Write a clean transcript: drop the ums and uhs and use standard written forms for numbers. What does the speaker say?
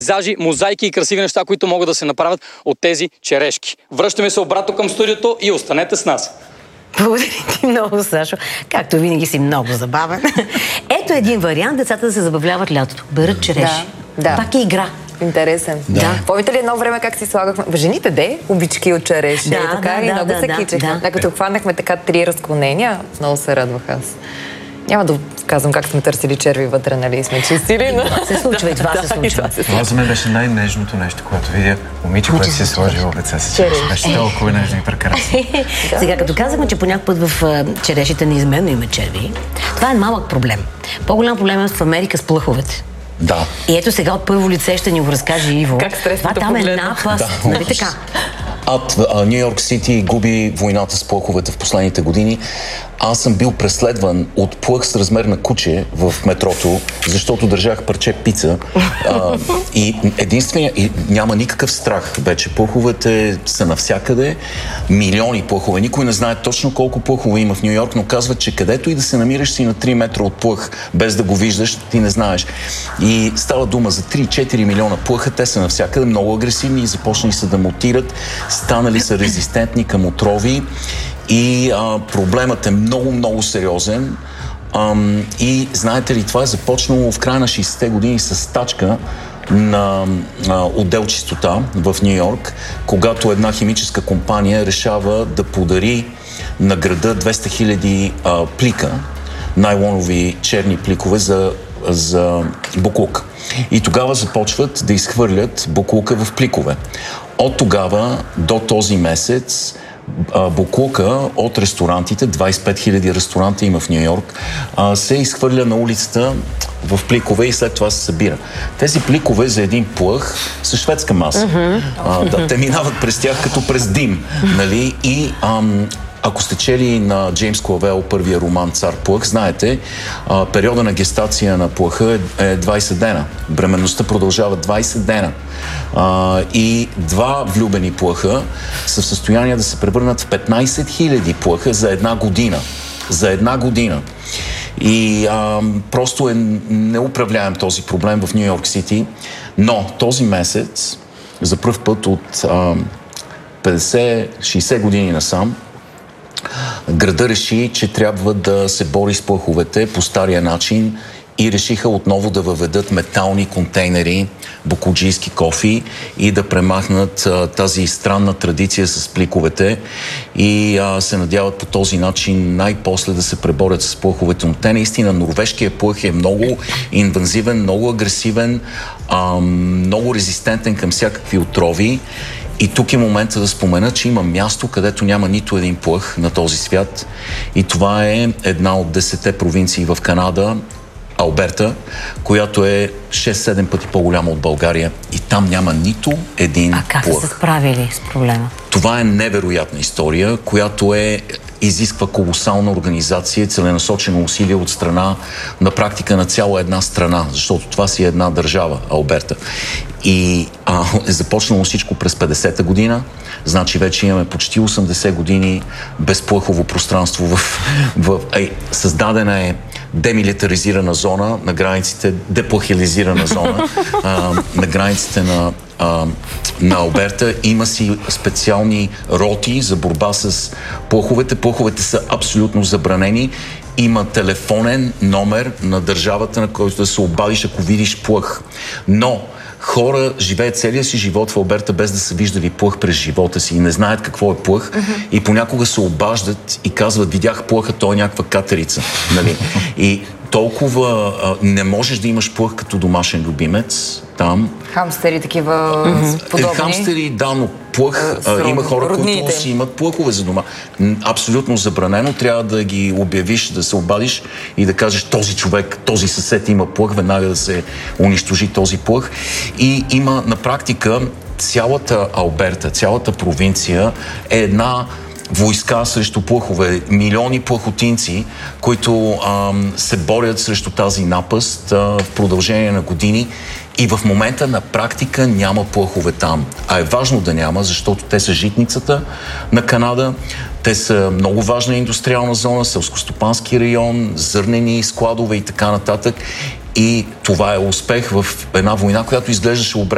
пейзажи, мозайки и красиви неща, които могат да се направят от тези черешки. Връщаме се обратно към студиото и останете с нас. Благодаря ти много, Сашо. Както винаги си много забавен. Ето един вариант децата да се забавляват лятото. Берат череши. Да. Пак е игра. Интересен. Да. Помните ли едно време как си слагахме? Жените обички от череши. И много се кичеха. Като хванахме така 3 разклонения, много се радвах аз. Няма да казвам как сме търсили черви вътре, нали сме чистили, но... Се случва и това се случва. Това за мен беше най-нежното нещо, което видя момиче, което си е сложило ръце с череши. Беше толкова нежно и прекрасно. Сега, като казахме, че по някакъв път в черешите неизменно има черви, това е малък проблем. По-голям проблем е в Америка с плъховете. Да. И ето сега от първо лице ще ни го разкаже Иво. Как стресно това там е напаст, нали така? Ню Йорк Сити губи войната с плъховете в последните години. Аз съм бил преследван от плъх с размер на куче в метрото, защото държах парче пица. И единствения... И няма никакъв страх вече. Плъховете са навсякъде. Милиони плъхове. Никой не знае точно колко плъхове има в Ню Йорк, но казват, че където и да се намираш си на 3 метра от плъх, без да го виждаш, ти не знаеш. И става дума за 3-4 милиона плъха. Те са навсякъде, много агресивни и започнали са да мутират. Станали са резистентни към отрови. И проблемът е много сериозен. И знаете ли, това е започнало в края на 60-те години с стачка на отдел чистота в Ню Йорк, когато една химическа компания решава да подари на града 200 000 плика, найлонови черни пликове за боклук. И тогава започват да изхвърлят боклука в пликове. От тогава до този месец боклука от ресторантите, 25 000 ресторанта има в Ню Йорк, се изхвърля на улицата в пликове и след това се събира. Тези пликове за един плъх са шведска маса. Те минават през тях като през дим. Нали? И ако сте чели на Джеймс Клавел първия роман "Цар Плъх", знаете, периода на гестация на плъха е 20 дена. Бременността продължава 20 дена. И 2 влюбени плъха са в състояние да се превърнат в 15 000 плъха за една година. За една година. И просто е неуправляем този проблем в Ню Йорк Сити. Но този месец, за пръв път от 50-60 години насам, града реши, че трябва да се бори с плъховете по стария начин и решиха отново да въведат метални контейнери, бокуджийски кофи и да премахнат тази странна традиция с пликовете и се надяват по този начин най-после да се преборят с плъховете. Но те наистина, норвежкият плъх е много инвазивен, много агресивен, много резистентен към всякакви отрови. И тук е момента да спомена, че има място, където няма нито един плъх на този свят. И това е една от 10-те провинции в Канада, Алберта, която е 6-7 пъти по-голяма от България. И там няма нито един плъх. А как са се справили с проблема? Това е невероятна история, която изисква колосална организация, целенасочено усилие от страна, на практика на цяла една страна, защото това си е една държава, Алберта. И е започнало всичко през 50-та година, значи вече имаме почти 80 години безплъхово пространство създадена е демилитаризирана зона на границите, деплахилизирана зона на границите на Алберта. Има си специални роти за борба с плъховете. Плъховете са абсолютно забранени. Има телефонен номер на държавата, на който да се обадиш, ако видиш плъх. Но хора живеят целия си живот в Алберта без да са виждали плъх през живота си и не знаят какво е плъх и понякога се обаждат и казват: видях плъха, той е някаква катерица. Нали? И толкова не можеш да имаш плъх като домашен любимец там. Хамстери такива подобни. Хамстери, да, но плъх, има хора, които си имат плъхове за дома. Абсолютно забранено. Трябва да ги обявиш, да се обадиш и да кажеш: този човек, този съсед има плъх, веднага да се унищожи този плъх. И има на практика цялата Алберта, цялата провинция е една войска срещу плъхове. Милиони плъхотинци, които се борят срещу тази напаст в продължение на години. И в момента на практика няма плъхове там. А е важно да няма, защото те са житницата на Канада. Те са много важна индустриална зона, селскостопански район, зърнени складове и така нататък. И това е успех в една война, която изглеждаше